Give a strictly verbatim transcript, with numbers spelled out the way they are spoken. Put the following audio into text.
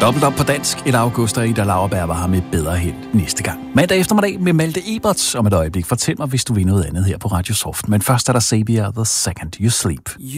Dobbelt op på dansk. Et august og Ida Lauerberg var her med bedre held næste gang. Mandag eftermiddag med Malte Ebert om et øjeblik. Fortæl mig, hvis du vil noget andet her på Radio Soft. Men først er der Sabia The Second You Sleep.